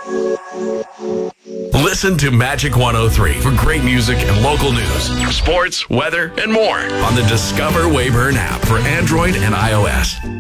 Listen to Magic 103 for great music and local news, sports, weather, and more on the Discover Wayburn app for Android and iOS.